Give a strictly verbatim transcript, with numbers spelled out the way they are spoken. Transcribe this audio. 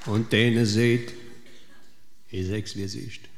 und denen seht, ich sag's wie es ist.